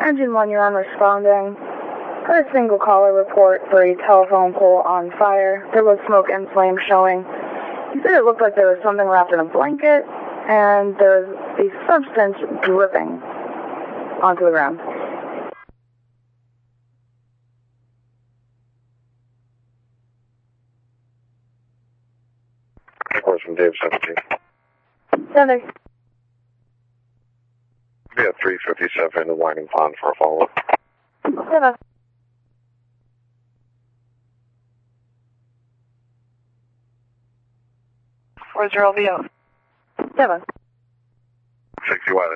Engine 1, you're on responding. Got a single caller report for a telephone pole on fire. There was smoke and flame showing. He said it looked like there was something wrapped in a blanket, and there was a substance dripping onto the ground. Report from Dave 17. Center. Be at 357 in the Winding Pond for a follow-up. Center. Where's your LVO? 7. 60 Wiley.